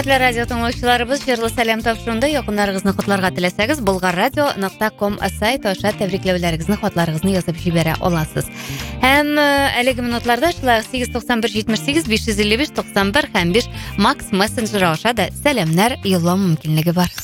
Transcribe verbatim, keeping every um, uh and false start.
Хөрмәтле радио тыңлаучыларыбыз, җырлы сәлам тапшыруында якыннарыгызны котларга теләсәгез, болгар-радио нокта ком сайт аша тәбрикләүләрегезне, хатларыгызны язып җибәрә аласыз. Һәм әлеге минутларда шулай сигез туксан бер җитмеш сигез биш йөз илле биш туксан бер һәм биш Макс мессенджеры аша да сәламнәр юллау мөмкинлеге бар.